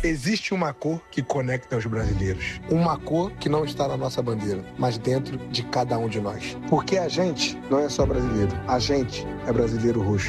Existe uma cor que conecta os brasileiros. Uma cor que não está na nossa bandeira, mas dentro de cada um de nós. Porque a gente não é só brasileiro. A gente é brasileiro roxo.